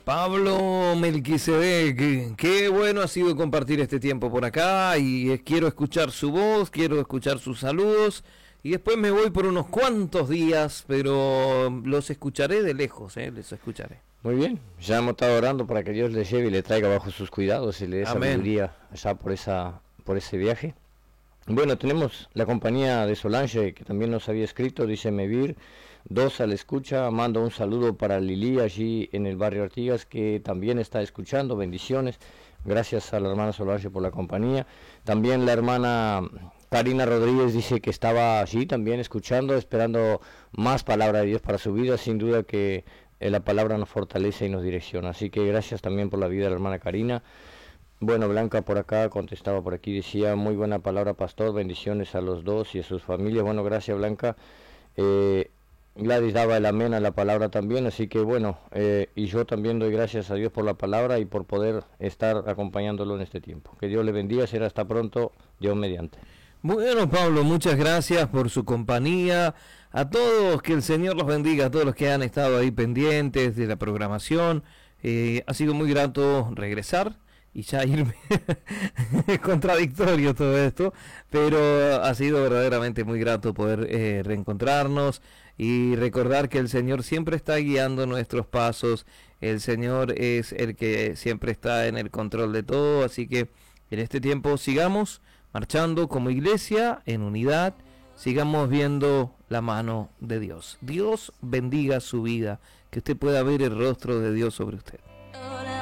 Pablo Melquisedec, qué bueno ha sido compartir este tiempo por acá y quiero escuchar su voz, quiero escuchar sus saludos y después me voy por unos cuantos días, pero los escucharé de lejos, les escucharé. Muy bien, ya hemos estado orando para que Dios le lleve y le traiga bajo sus cuidados y le dé sabiduría allá por ese viaje. Bueno, tenemos la compañía de Solange, que también nos había escrito, dice Mevir, 2 a la escucha, mando un saludo para Lili allí en el barrio Artigas, que también está escuchando, bendiciones, gracias a la hermana Solange por la compañía. También la hermana Karina Rodríguez dice que estaba allí también escuchando, esperando más palabra de Dios para su vida, sin duda que la palabra nos fortalece y nos direcciona, así que gracias también por la vida de la hermana Karina. Bueno, Blanca por acá contestaba por aquí, decía, muy buena palabra, pastor, bendiciones a los dos y a sus familias. Bueno, gracias, Blanca. Gladys daba el amén a la palabra también, así que bueno, y yo también doy gracias a Dios por la palabra y por poder estar acompañándolo en este tiempo. Que Dios le bendiga, será hasta pronto, Dios mediante. Bueno, Pablo, muchas gracias por su compañía. A todos, que el Señor los bendiga, a todos los que han estado ahí pendientes de la programación. Ha sido muy grato regresar y ya irme. Es contradictorio todo esto, pero ha sido verdaderamente muy grato poder reencontrarnos y recordar que el Señor siempre está guiando nuestros pasos. El Señor es el que siempre está en el control de todo, así que en este tiempo sigamos marchando como iglesia en unidad, sigamos viendo la mano de Dios. Dios bendiga su vida, que usted pueda ver el rostro de Dios sobre usted.